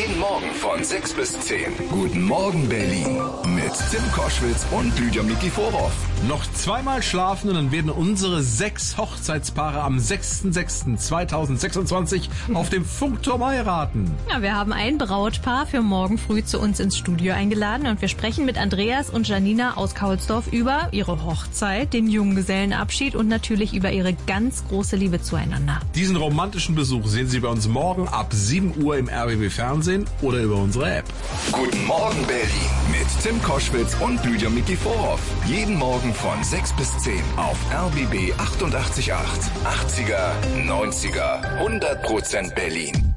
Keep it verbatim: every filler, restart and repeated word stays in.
Jeden Morgen von sechs bis zehn. Guten Morgen Berlin mit Tim Koschwitz und Lydia Mikiforov. Noch zweimal schlafen und dann werden unsere sechs Hochzeitspaare am sechster sechster zweitausendsechsundzwanzig auf dem Funkturm heiraten. Ja, wir haben ein Brautpaar für morgen früh zu uns ins Studio eingeladen und wir sprechen mit Andreas und Janina aus Kaulsdorf über ihre Hochzeit, den Junggesellenabschied und natürlich über ihre ganz große Liebe zueinander. Diesen romantischen Besuch sehen Sie bei uns morgen ab sieben Uhr im R B B Fernsehen oder über unsere App. Guten Morgen Berlin mit Tim Koschwitz und Lydia Mikiforov. Jeden Morgen von sechs bis zehn auf R B B achtundachtzig Komma acht. achtziger, neunziger, hundert Prozent Berlin.